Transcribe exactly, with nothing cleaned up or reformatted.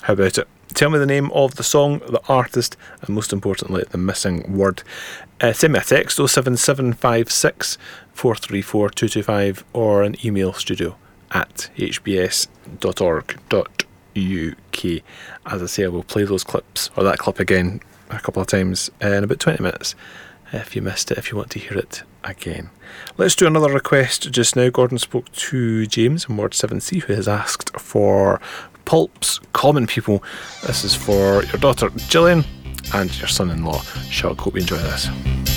How about it? Tell me the name of the song, the artist, and most importantly, the missing word. Uh, send me a text, oh seven seven five six, four three four, two two five, or an email, studio at h b s dot org dot u k. As I say, I will play those clips, or that clip again, a couple of times in about twenty minutes. If you missed it, if you want to hear it again. Let's do another request just now. Gordon spoke to James in Ward seven C, who has asked for Pulp's Common People. This is for your daughter Gillian and your son-in-law Chuck. Hope you enjoy this.